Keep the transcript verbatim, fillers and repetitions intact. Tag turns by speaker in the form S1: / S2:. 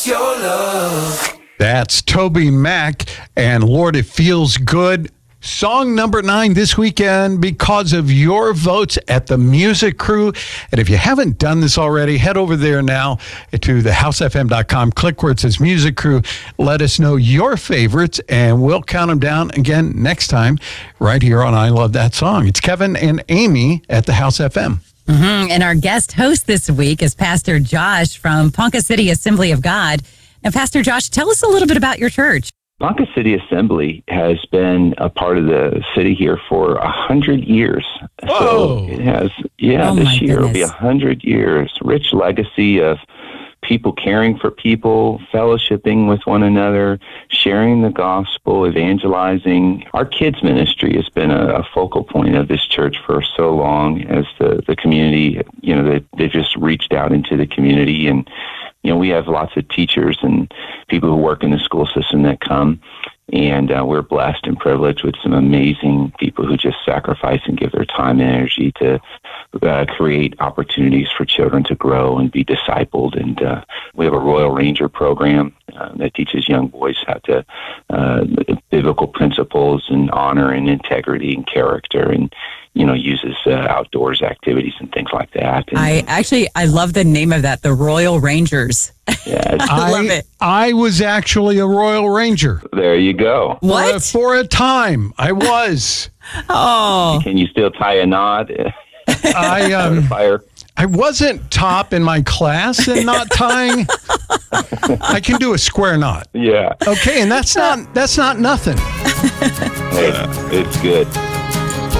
S1: your love.
S2: That's Toby Mac and Lord, It Feels Good. Song number nine this weekend because of your votes at the Music Crew. And if you haven't done this already, head over there now to the house f m dot com. Click where it says Music Crew. Let us know your favorites, and we'll count them down again next time right here on I Love That Song. It's Kevin and Amy at the House F M.
S3: Mm-hmm. And our guest host this week is Pastor Josh from Ponca City Assembly of God. And Pastor Josh, tell us a little bit about your church.
S4: Ponca City Assembly has been a part of the city here for a hundred years.
S2: Whoa.
S4: So it has, yeah,
S3: Oh,
S4: this
S3: my
S4: year will be a
S3: goodness.
S4: hundred years. Rich legacy of people caring for people, fellowshipping with one another, sharing the gospel, evangelizing. Our kids ministry has been a, a focal point of this church for so long as the, the community, you know, they, they've just reached out into the community. And you know, we have lots of teachers and people who work in the school system that come, and uh, we're blessed and privileged with some amazing people who just sacrifice and give their time and energy to uh, create opportunities for children to grow and be discipled. And uh, we have a Royal Ranger program uh, that teaches young boys how to uh, biblical principles and honor and integrity and character, and you know, uses uh, outdoors activities and things like that. And,
S3: I actually, I love the name of that, the Royal Rangers.
S4: yeah, it's-
S3: I love it.
S2: I was actually a Royal Ranger.
S4: there you go.
S3: What?
S2: Uh, for a time, I was.
S3: Oh,
S4: Can you still tie a knot?
S2: I um,
S4: Fire.
S2: I wasn't top in my class in knot tying. I can do a square knot.
S4: Yeah,
S2: Okay, and that's not that's not nothing.
S4: hey, it's good.